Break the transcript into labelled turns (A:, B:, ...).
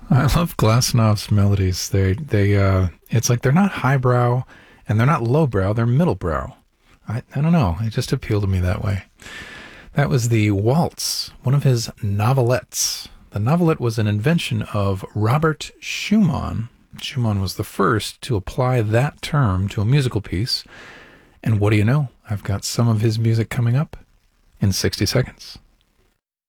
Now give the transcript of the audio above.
A: I love Glassnov's melodies. It's like they're not highbrow and they're not lowbrow, they're middlebrow. I don't know. It just appealed to me that way. That was the waltz, one of his novelettes. The novelette was an invention of Robert Schumann. Schumann was the first to apply that term to a musical piece. And what do you know? I've got some of his music coming up in 60 seconds.